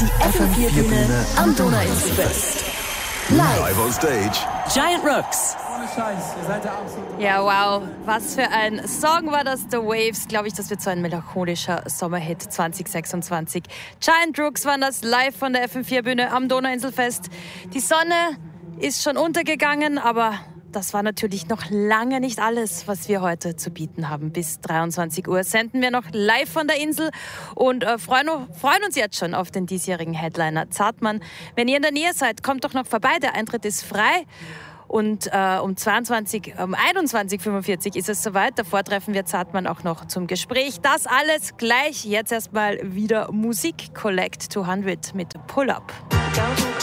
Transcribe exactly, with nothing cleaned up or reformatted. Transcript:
Die F M vier Bühne am Donauinselfest. Live. Live on stage. Giant Rooks. Ohne Scheiß, ihr seid der absolute... Ja, wow, was für ein Song war das, The Waves. Glaube ich, das wird so ein melancholischer Sommerhit zwanzig sechsundzwanzig. Giant Rooks waren das live von der F M vier Bühne am Donauinselfest. Die Sonne ist schon untergegangen, aber das war natürlich noch lange nicht alles, was wir heute zu bieten haben. Bis dreiundzwanzig Uhr senden wir noch live von der Insel und äh, freuen, freuen uns jetzt schon auf den diesjährigen Headliner Zartmann. Wenn ihr in der Nähe seid, kommt doch noch vorbei, der Eintritt ist frei. Und äh, um zweiundzwanzig, um einundzwanzig Uhr fünfundvierzig ist es soweit. Davor treffen wir Zartmann auch noch zum Gespräch. Das alles gleich. Jetzt erstmal wieder Musik. Collect zweihundert mit Pull Up.